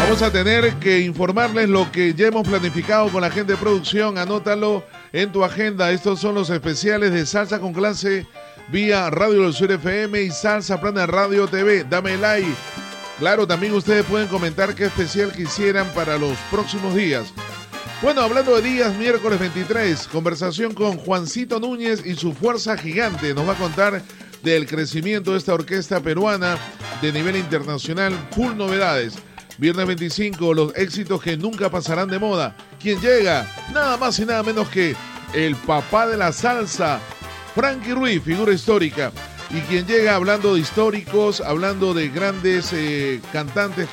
Vamos a tener que informarles lo que ya hemos planificado con la gente de producción. Anótalo en tu agenda. Estos son los especiales de Salsa con Clase vía Radio del Sur FM y Salsa Plana Radio TV. Dame like. Claro, también ustedes pueden comentar qué especial quisieran para los próximos días. Bueno, hablando de días, miércoles 23, conversación con Juancito Núñez y su Fuerza Gigante. Nos va a contar del crecimiento de esta orquesta peruana de nivel internacional, full novedades. Viernes 25, los éxitos que nunca pasarán de moda. ¿Quién llega? Nada más y nada menos que el papá de la salsa, Frankie Ruiz, figura histórica. Y quien llega hablando de históricos, hablando de grandes cantantes